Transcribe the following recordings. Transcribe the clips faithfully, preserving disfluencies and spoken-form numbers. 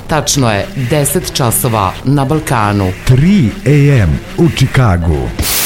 Tačno je deset časova na Balkanu. tri a m u Čikagu.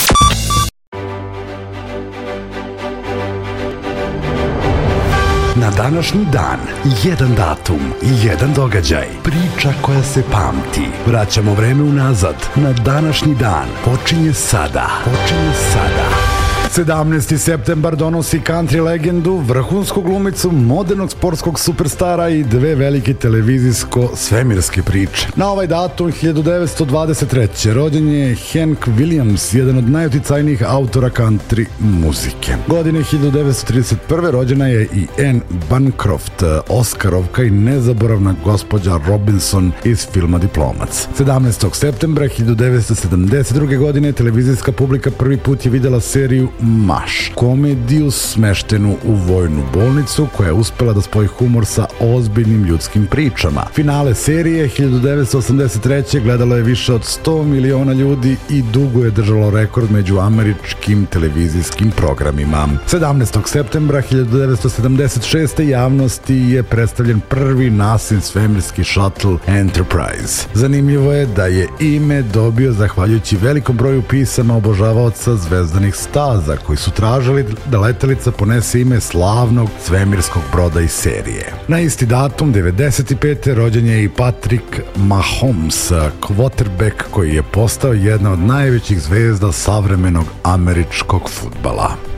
Na današnji dan, jedan datum, jedan događaj, priča koja se pamti. Vraćamo vreme unazad. Na današnji dan počinje sada. Počinje sada. sedamnaesti septembar donosi country legendu, vrhunsku glumicu, modernog sportskog superstara i dve velike televizijsko-svemirske priče. Na ovaj datum hiljadu devetsto dvadeset treće. rođen je Hank Williams, jedan od najuticajnijih autora country muzike. Godine hiljadu devetsto trideset prve. rođena je i Anne Bancroft, Oskarovka i nezaboravna gospođa Robinson iz filma Diplomac. sedamnaestog septembra hiljadu devetsto sedamdeset druge. godine televizijska publika prvi put je videla seriju Maš, komediju smeštenu u vojnu bolnicu koja je uspela da spoji humor sa ozbiljnim ljudskim pričama. Finale serije hiljadu devetsto osamdeset treće. gledalo je više od sto miliona ljudi i dugo je držalo rekord među američkim televizijskim programima. sedamnaestog septembra hiljadu devetsto sedamdeset šeste. javnosti je predstavljen prvi nasin svemirski šatl Enterprise. Zanimljivo je da je ime dobio zahvaljujući velikom broju pisama obožavaoca zvezdanih staza koji su tražili da letelica ponese ime slavnog svemirskog broda iz serije. Na isti datum, devedeset pete. rođen je i Patrick Mahomes, quarterback koji je postao jedna od najvećih zvezda savremenog američkog fudbala.